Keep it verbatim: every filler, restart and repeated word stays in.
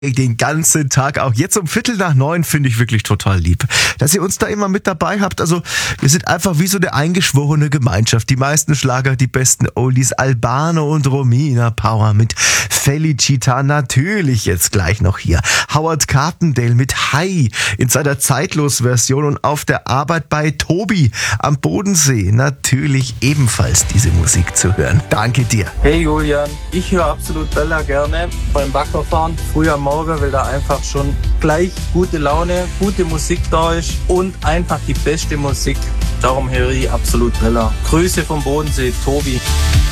Den ganzen Tag auch. Jetzt um Viertel nach neun finde ich wirklich total lieb, dass ihr uns da immer mit dabei habt. Also wir sind einfach wie so eine eingeschworene Gemeinschaft. Die meisten Schlager, die besten Oldies, Albano und Romina Power mit Felicita. Natürlich jetzt gleich noch hier Howard Carpendale mit Hi in seiner Zeitlos-Version und auf der Arbeit bei Tobi am Bodensee. Natürlich ebenfalls diese Musik zu hören. Danke dir. Hey Julian, ich höre absolut Bella gerne beim Baggerfahren. Früher am Morgen, weil da einfach schon gleich gute Laune, gute Musik da ist und einfach die beste Musik. Darum höre ich absolut Bella. Grüße vom Bodensee, Tobi.